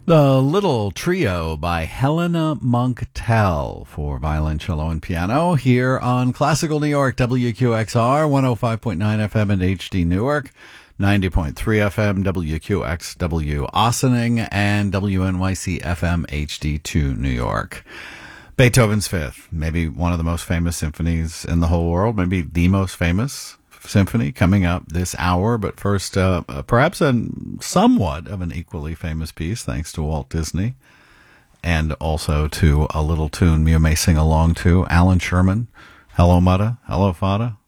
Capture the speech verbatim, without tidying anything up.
The Little Trio by Helena Monk Tell for violin, cello, and piano here on Classical New York, W Q X R, one oh five point nine F M and H D Newark, ninety point three F M, W Q X W Ossining, and W N Y C F M H D two New York. Beethoven's Fifth, maybe one of the most famous symphonies in the whole world, maybe the most famous symphony coming up this hour. But first, uh, perhaps a somewhat of an equally famous piece, thanks to Walt Disney, and also to a little tune you may sing along to. Alan Sherman, Hello Mutta, Hello Fata.